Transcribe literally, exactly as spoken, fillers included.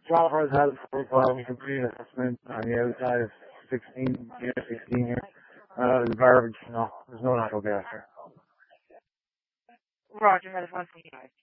Driver has had it for a while. We completed an assessment on the outside of sixteen, yeah, sixteen here. Uh, the garbage, no, there's no natural gas here. Roger, that is one thing.